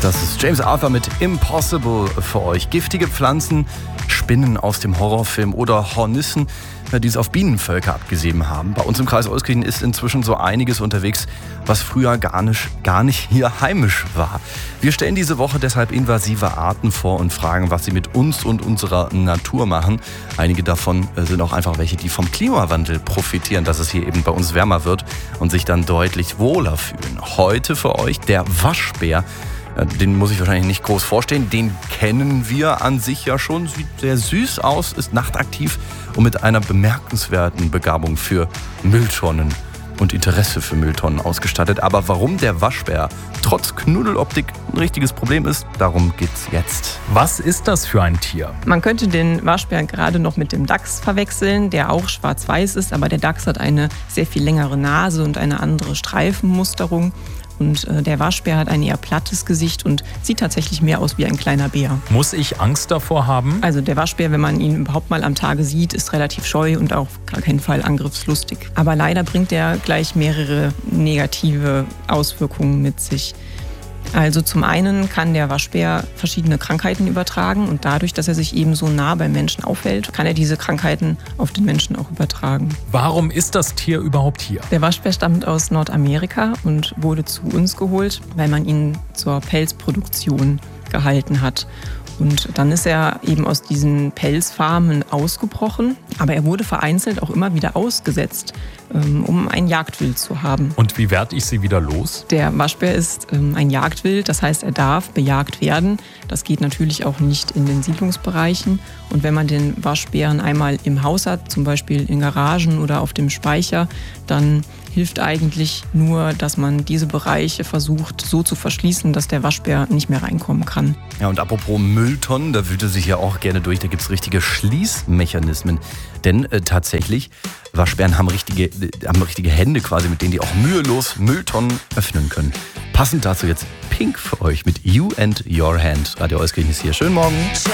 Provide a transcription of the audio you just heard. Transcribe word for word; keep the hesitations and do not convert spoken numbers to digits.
Das ist James Arthur mit Impossible für euch. Giftige Pflanzen, Spinnen aus dem Horrorfilm oder Hornissen, die es auf Bienenvölker abgesehen haben. Bei uns im Kreis Euskirchen ist inzwischen so einiges unterwegs, was früher gar nicht, gar nicht hier heimisch war. Wir stellen diese Woche deshalb invasive Arten vor und fragen, was sie mit uns und unserer Natur machen. Einige davon sind auch einfach welche, die vom Klimawandel profitieren, dass es hier eben bei uns wärmer wird und sich dann deutlich wohler fühlen. Heute für euch der Waschbär. Den muss ich wahrscheinlich nicht groß vorstellen. Den kennen wir an sich ja schon. Sieht sehr süß aus, ist nachtaktiv und mit einer bemerkenswerten Begabung für Mülltonnen und Interesse für Mülltonnen ausgestattet. Aber warum der Waschbär trotz Knuddeloptik ein richtiges Problem ist, darum geht's jetzt. Was ist das für ein Tier? Man könnte den Waschbär gerade noch mit dem Dachs verwechseln, der auch schwarz-weiß ist, aber der Dachs hat eine sehr viel längere Nase und eine andere Streifenmusterung. Und der Waschbär hat ein eher plattes Gesicht und sieht tatsächlich mehr aus wie ein kleiner Bär. Muss ich Angst davor haben? Also der Waschbär, wenn man ihn überhaupt mal am Tage sieht, ist relativ scheu und auf gar keinen Fall angriffslustig. Aber leider bringt er gleich mehrere negative Auswirkungen mit sich. Also zum einen kann der Waschbär verschiedene Krankheiten übertragen und dadurch, dass er sich eben so nah beim Menschen aufhält, kann er diese Krankheiten auf den Menschen auch übertragen. Warum ist das Tier überhaupt hier? Der Waschbär stammt aus Nordamerika und wurde zu uns geholt, weil man ihn zur Pelzproduktion gehalten hat. Und dann ist er eben aus diesen Pelzfarmen ausgebrochen, aber er wurde vereinzelt auch immer wieder ausgesetzt, um ein Jagdwild zu haben. Und wie werde ich sie wieder los? Der Waschbär ist ein Jagdwild, das heißt, er darf bejagt werden. Das geht natürlich auch nicht in den Siedlungsbereichen. Und wenn man den Waschbären einmal im Haus hat, zum Beispiel in Garagen oder auf dem Speicher, dann hilft eigentlich nur, dass man diese Bereiche versucht so zu verschließen, dass der Waschbär nicht mehr reinkommen kann. Ja, und apropos Mülltonnen, da wühlt er sich ja auch gerne durch, da gibt es richtige Schließmechanismen. Denn äh, tatsächlich, Waschbären haben richtige, äh, haben richtige Hände quasi, mit denen die auch mühelos Mülltonnen öffnen können. Passend dazu jetzt Pink für euch mit You and Your Hand. Radio Euskirchen ist hier. Schönen Morgen.